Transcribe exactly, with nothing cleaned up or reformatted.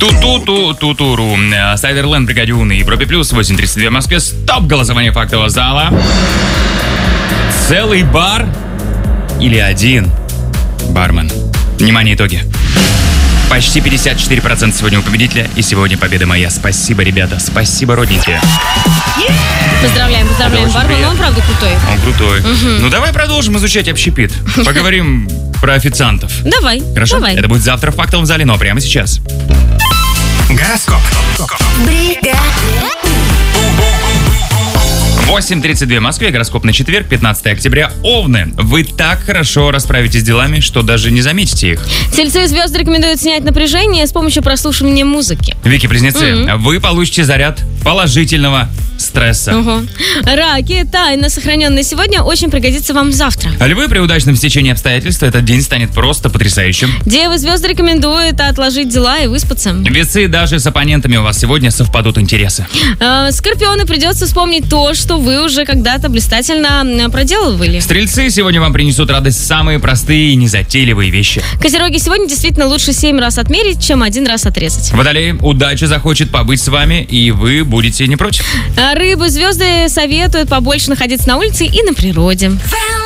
Ту-ту-ту-ту-туру. Сайдерленд, Бригадион и Европе Плюс. восемь тридцать два в Москве. Стоп! Голосование фактового зала. Целый бар или один бармен? Внимание, итоги. Почти пятьдесят четыре процента сегодня у победителя. И сегодня победа моя. Спасибо, ребята. Спасибо, родненькие. Поздравляем, поздравляем. Бармен, он правда крутой. Он крутой. Угу. Ну, давай продолжим изучать общепит. Поговорим про официантов. Давай, Хорошо? давай. Это будет завтра в фактовом зале, но прямо сейчас. Гороскоп. восемь тридцать два в Москве, гороскоп на четверг, пятнадцатое октября. Овны, вы так хорошо расправитесь с делами, что даже не заметите их. Тельцы и звезды рекомендуют снять напряжение с помощью прослушивания музыки. Вики-близнецы, Mm-hmm. вы получите заряд положительного стресса. Угу. Раки, тайна, сохраненная сегодня, очень пригодится вам завтра. Львы, при удачном стечении обстоятельств этот день станет просто потрясающим. Девы, звезды рекомендуют отложить дела и выспаться. Весы, даже с оппонентами у вас сегодня совпадут интересы. Э, скорпионы, придется вспомнить то, что вы уже когда-то блистательно проделывали. Стрельцы, сегодня вам принесут радость самые простые и незатейливые вещи. Козероги, сегодня действительно лучше семь раз отмерить, чем один раз отрезать. Водолеи, удача захочет побыть с вами, и вы будете не против. Рыбы, звезды советуют побольше находиться на улице и на природе.